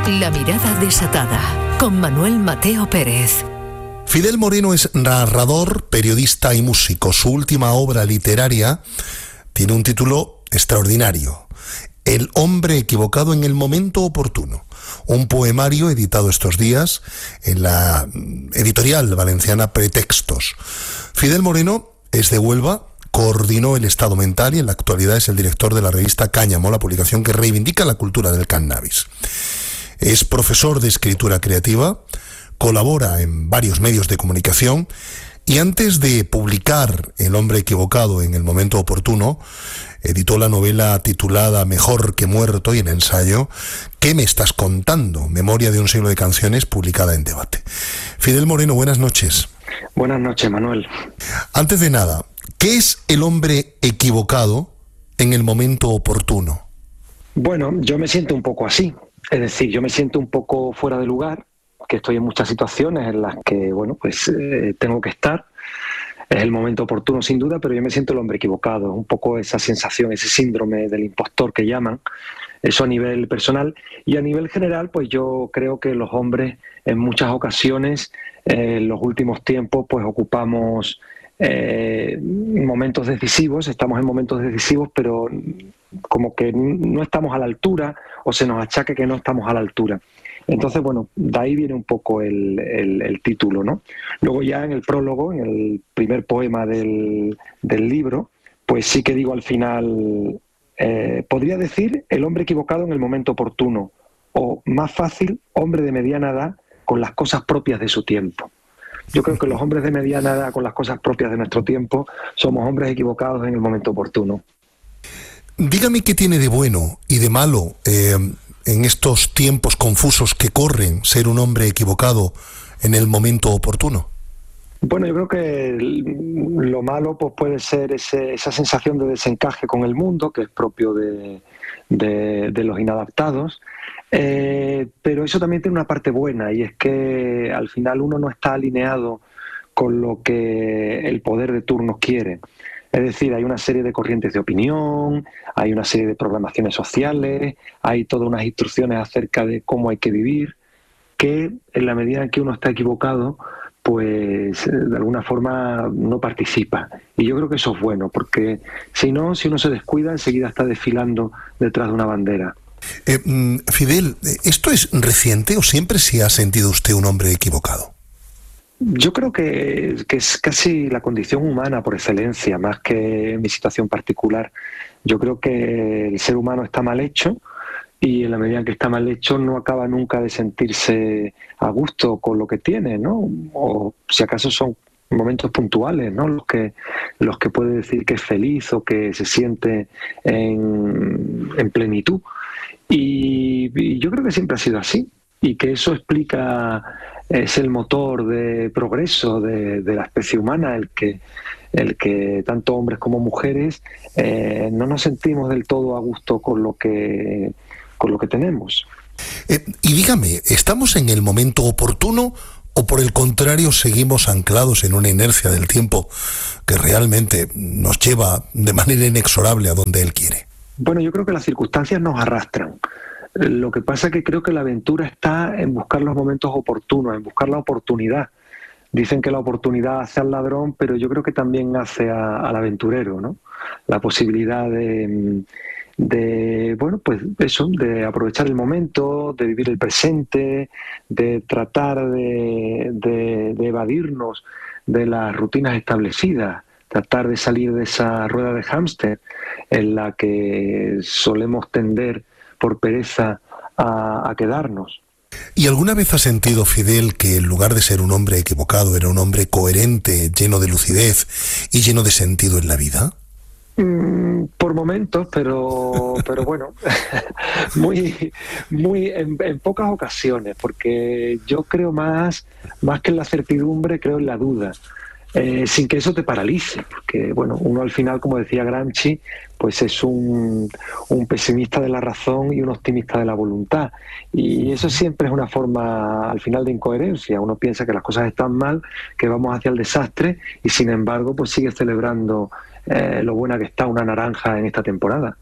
La mirada desatada, con Manuel Mateo Pérez. Fidel Moreno es narrador, periodista y músico. Su última obra literaria tiene un título extraordinario: El hombre equivocado en el momento oportuno. Un poemario editado estos días en la editorial valenciana Pretextos. Fidel Moreno es de Huelva, coordinó el estado mental y en la actualidad es el director de la revista Cáñamo, la publicación que reivindica la cultura del cannabis. Es profesor de escritura creativa, colabora en varios medios de comunicación y antes de publicar El hombre equivocado en el momento oportuno, editó la novela titulada Mejor que muerto y el ensayo ¿Qué me estás contando? Memoria de un siglo de canciones, publicada en Debate. Fidel Moreno, buenas noches. Buenas noches, Manuel. Antes de nada, ¿qué es el hombre equivocado en el momento oportuno? Bueno, yo me siento un poco así. Es decir, yo me siento un poco fuera de lugar, que estoy en muchas situaciones en las que, bueno, pues tengo que estar. Es el momento oportuno, sin duda, pero yo me siento el hombre equivocado. Un poco esa sensación, ese síndrome del impostor que llaman. Eso a nivel personal. Y a nivel general, pues yo creo que los hombres en muchas ocasiones, en los últimos tiempos, pues ocupamos momentos decisivos, estamos en momentos decisivos, pero como que no estamos a la altura o se nos achaque que no estamos a la altura. Entonces, bueno, de ahí viene un poco el título, ¿no? Luego ya en el prólogo, en el primer poema del libro, pues sí que digo al final, podría decir el hombre equivocado en el momento oportuno, o más fácil, hombre de mediana edad con las cosas propias de su tiempo. Yo creo que los hombres de mediana edad con las cosas propias de nuestro tiempo somos hombres equivocados en el momento oportuno. Dígame qué tiene de bueno y de malo en estos tiempos confusos que corren ser un hombre equivocado en el momento oportuno. Bueno, yo creo que lo malo pues puede ser esa sensación de desencaje con el mundo, que es propio de los inadaptados, pero eso también tiene una parte buena, y es que al final uno no está alineado con lo que el poder de turno quiere. Es decir, hay una serie de corrientes de opinión, hay una serie de programaciones sociales, hay todas unas instrucciones acerca de cómo hay que vivir, que en la medida en que uno está equivocado, pues de alguna forma no participa. Y yo creo que eso es bueno, porque si no, si uno se descuida, enseguida está desfilando detrás de una bandera. Fidel, ¿esto es reciente o siempre se ha sentido usted un hombre equivocado? Yo creo que es casi la condición humana por excelencia, más que mi situación particular. Yo creo que el ser humano está mal hecho, y en la medida en que está mal hecho no acaba nunca de sentirse a gusto con lo que tiene, ¿no? O si acaso son momentos puntuales, ¿no? Los que puede decir que es feliz o que se siente en plenitud. Y yo creo que siempre ha sido así, y que eso explica, es el motor de progreso de la especie humana, el que tanto hombres como mujeres no nos sentimos del todo a gusto con lo que tenemos. Y dígame, ¿estamos en el momento oportuno o por el contrario seguimos anclados en una inercia del tiempo que realmente nos lleva de manera inexorable a donde él quiere? Bueno, yo creo que las circunstancias nos arrastran. Lo que pasa es que creo que la aventura está en buscar los momentos oportunos, en buscar la oportunidad. Dicen que la oportunidad hace al ladrón, pero yo creo que también hace al aventurero, ¿no? La posibilidad bueno, pues eso, de aprovechar el momento, de vivir el presente, de tratar de evadirnos de las rutinas establecidas, tratar de salir de esa rueda de hámster en la que solemos tender por pereza a quedarnos. ¿Y alguna vez ha sentido, Fidel, que en lugar de ser un hombre equivocado era un hombre coherente, lleno de lucidez y lleno de sentido en la vida? Por momentos, pero bueno, muy en pocas ocasiones, porque yo creo más que en la certidumbre, creo en la duda. Sin que eso te paralice, porque bueno, uno al final, como decía Gramsci, pues es un pesimista de la razón y un optimista de la voluntad, y eso siempre es una forma al final de incoherencia. Uno piensa que las cosas están mal, que vamos hacia el desastre, y sin embargo pues sigue celebrando lo buena que está una naranja en esta temporada.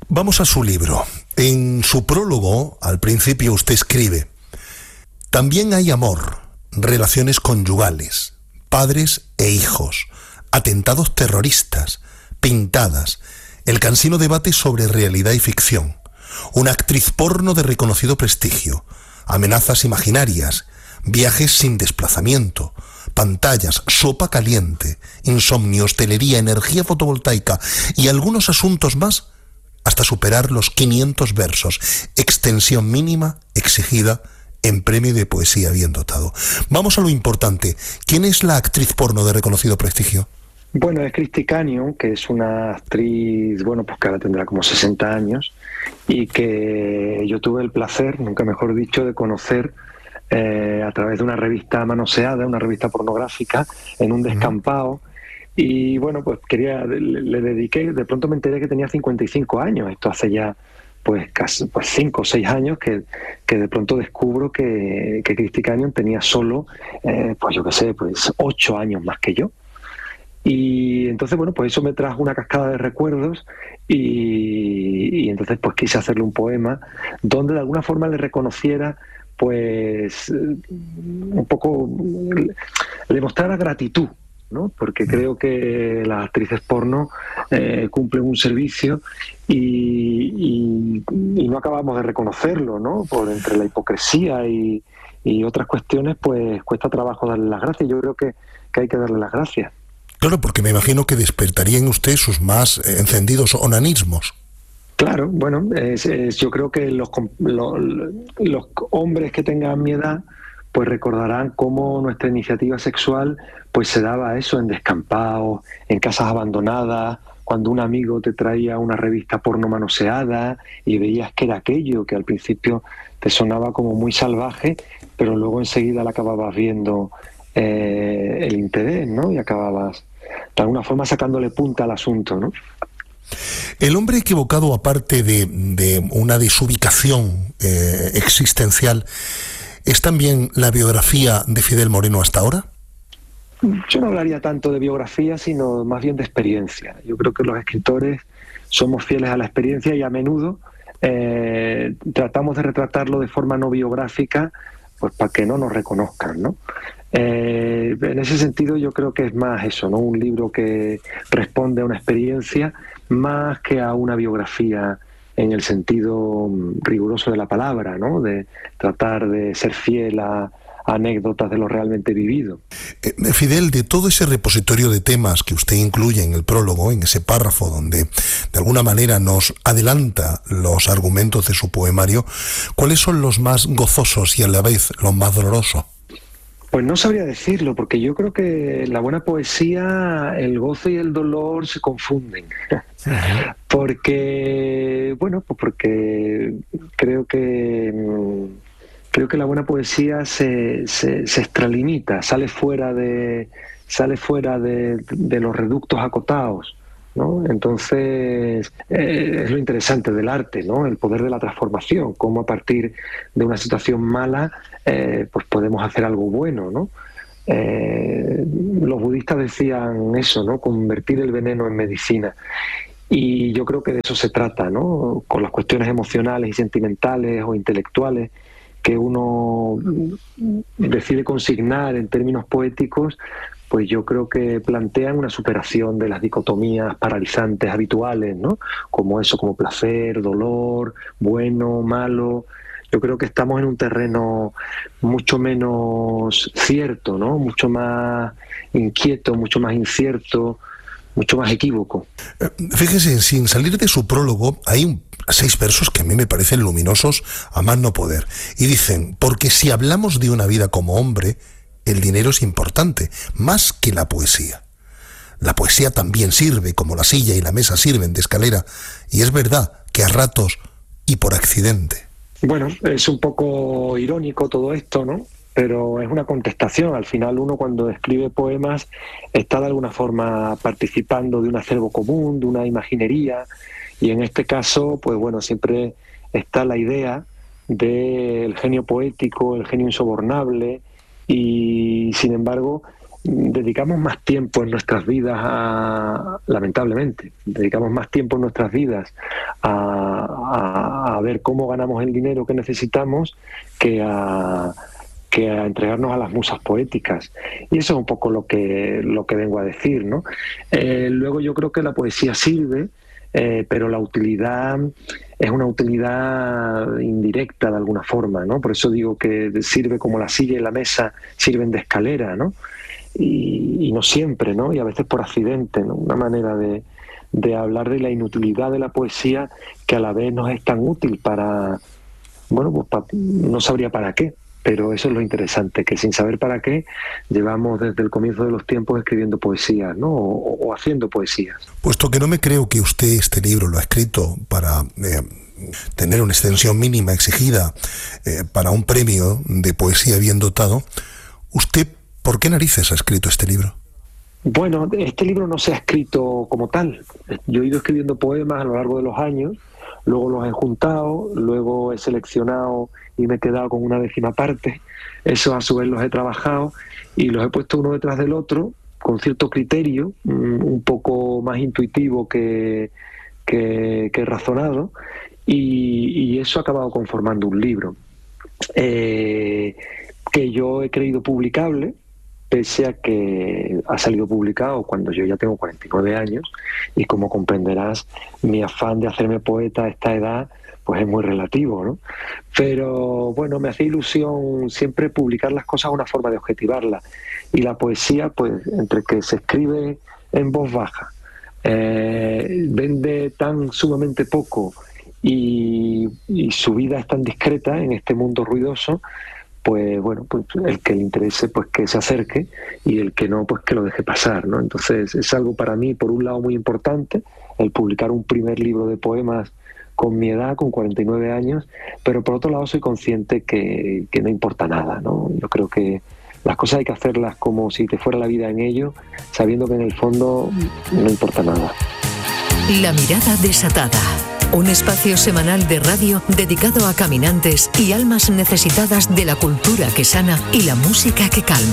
Vamos a su libro. En su prólogo, al principio usted escribe: también hay amor, relaciones conyugales, padres e hijos, atentados terroristas, pintadas, el cansino debate sobre realidad y ficción, una actriz porno de reconocido prestigio, amenazas imaginarias, viajes sin desplazamiento, pantallas, sopa caliente, insomnio, hostelería, energía fotovoltaica y algunos asuntos más, hasta superar los 500 versos, extensión mínima exigida en premio de poesía bien dotado. Vamos a lo importante. ¿Quién es la actriz porno de reconocido prestigio? Bueno, es Christy Canyon, que es una actriz, bueno, pues que ahora tendrá como 60 años y que yo tuve el placer, nunca mejor dicho, de conocer a través de una revista manoseada, una revista pornográfica, en un descampado. Y bueno, pues le dediqué, de pronto me enteré que tenía 55 años, esto hace ya pues casi 5 o 6 años que de pronto descubro que Christy Canyon tenía solo, pues yo qué sé, pues 8 años más que yo. Y entonces, bueno, pues eso me trajo una cascada de recuerdos y entonces pues quise hacerle un poema donde de alguna forma le reconociera, pues un poco, le mostrara gratitud, ¿no? Porque creo que las actrices porno cumplen un servicio y no acabamos de reconocerlo, ¿no? Por entre la hipocresía y otras cuestiones, pues cuesta trabajo darle las gracias. Yo creo que hay que darle las gracias. Claro, porque me imagino que despertaría en usted sus más encendidos onanismos. Claro, bueno, yo creo que los hombres que tengan mi edad pues recordarán cómo nuestra iniciativa sexual pues se daba eso en descampados, en casas abandonadas, cuando un amigo te traía una revista porno manoseada y veías que era aquello que al principio te sonaba como muy salvaje, pero luego enseguida le acababas viendo el interés, ¿no? Y acababas de alguna forma sacándole punta al asunto, ¿no? El hombre equivocado, aparte de una desubicación existencial, ¿es también la biografía de Fidel Moreno hasta ahora? Yo no hablaría tanto de biografía, sino más bien de experiencia. Yo creo que los escritores somos fieles a la experiencia y a menudo tratamos de retratarlo de forma no biográfica, pues para que no nos reconozcan, ¿no? En ese sentido yo creo que es más eso, ¿no? Un libro que responde a una experiencia más que a una biografía en el sentido riguroso de la palabra, ¿no? De tratar de ser fiel a anécdotas de lo realmente vivido. Fidel, de todo ese repositorio de temas que usted incluye en el prólogo, en ese párrafo donde de alguna manera nos adelanta los argumentos de su poemario, ¿cuáles son los más gozosos y a la vez los más dolorosos? Pues no sabría decirlo, porque yo creo que en la buena poesía el gozo y el dolor se confunden. Porque, bueno, pues porque creo que la buena poesía se extralimita, sale fuera de los reductos acotados, ¿no? Entonces es lo interesante del arte, ¿no? El poder de la transformación, cómo a partir de una situación mala pues podemos hacer algo bueno, ¿no? Los budistas decían eso, ¿no? Convertir el veneno en medicina. Y yo creo que de eso se trata, ¿no? Con las cuestiones emocionales y sentimentales o intelectuales que uno decide consignar en términos poéticos, pues yo creo que plantean una superación de las dicotomías paralizantes habituales, ¿no? Como eso, como placer, dolor, bueno, malo. Yo creo que estamos en un terreno mucho menos cierto, ¿no? Mucho más inquieto, mucho más incierto, mucho más equívoco. Fíjese, sin salir de su prólogo, hay 6 versos que a mí me parecen luminosos a más no poder. Y dicen: porque si hablamos de una vida como hombre, el dinero es importante, más que la poesía. La poesía también sirve, como la silla y la mesa sirven de escalera, y es verdad que a ratos y por accidente. Bueno, es un poco irónico todo esto, ¿no? Pero es una contestación. Al final uno cuando escribe poemas está de alguna forma participando de un acervo común, de una imaginería, y en este caso, pues bueno, siempre está la idea del genio poético, el genio insobornable, y sin embargo dedicamos más tiempo en nuestras vidas lamentablemente, dedicamos más tiempo en nuestras vidas a ver cómo ganamos el dinero que necesitamos que a entregarnos a las musas poéticas. Y eso es un poco lo que vengo a decir, ¿no? Luego yo creo que la poesía sirve, pero la utilidad es una utilidad indirecta de alguna forma, ¿no? Por eso digo que sirve como la silla y la mesa sirven de escalera, ¿no? Y no siempre, ¿no? Y a veces por accidente, ¿no? Una manera de hablar de la inutilidad de la poesía que a la vez nos es tan útil para, bueno, pues no sabría para qué. Pero eso es lo interesante, que sin saber para qué, llevamos desde el comienzo de los tiempos escribiendo poesías, ¿no? O haciendo poesías. Puesto que no me creo que usted este libro lo ha escrito para tener una extensión mínima exigida para un premio de poesía bien dotado, ¿usted por qué narices ha escrito este libro? Bueno, este libro no se ha escrito como tal. Yo he ido escribiendo poemas a lo largo de los años, luego los he juntado, luego he seleccionado y me he quedado con una 10ª parte. Eso a su vez los he trabajado y los he puesto uno detrás del otro con cierto criterio, un poco más intuitivo que razonado, y eso ha acabado conformando un libro que yo he creído publicable, pese a que ha salido publicado cuando yo ya tengo 49 años y, como comprenderás, mi afán de hacerme poeta a esta edad pues es muy relativo, ¿no? Pero bueno, me hace ilusión siempre publicar las cosas, una forma de objetivarlas. Y la poesía, pues entre que se escribe en voz baja, vende tan sumamente poco y su vida es tan discreta en este mundo ruidoso, pues bueno, pues el que le interese pues que se acerque y el que no pues que lo deje pasar, ¿no? Entonces es algo para mí, por un lado, muy importante el publicar un primer libro de poemas con mi edad, con 49 años, pero por otro lado soy consciente que no importa nada, ¿no? Yo creo que las cosas hay que hacerlas como si te fuera la vida en ello, sabiendo que en el fondo no importa nada. La mirada desatada. Un espacio semanal de radio dedicado a caminantes y almas necesitadas de la cultura que sana y la música que calma.